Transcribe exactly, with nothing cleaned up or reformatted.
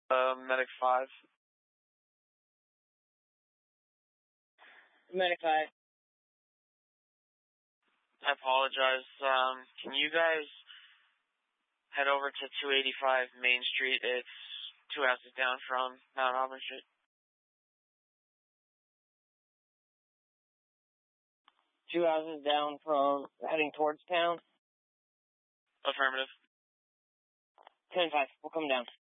Uh, Medic five. Medic five. I apologize. Um, can you guys head over to two eighty-five Main Street? It's two houses down from Mount Auburn Street. Two houses down from heading towards town? Affirmative. ten five. We'll come down.